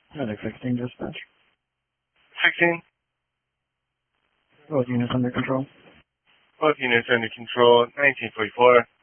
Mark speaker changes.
Speaker 1: Medic 16 dispatch.
Speaker 2: 16.
Speaker 1: Both units under control.
Speaker 2: Both units under control. 1944.